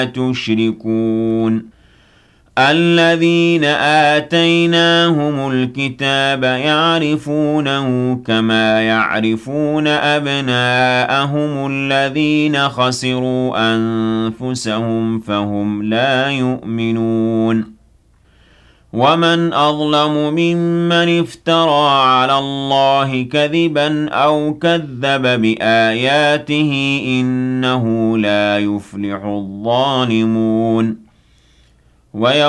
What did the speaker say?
تشركون الذين آتيناهم الكتاب يعرفونه كما يعرفون أبناءهم الذين خسروا أنفسهم فهم لا يؤمنون ومن أظلم ممن افترى على الله كذبا أو كذب بآياته إنه لا يفلح الظالمون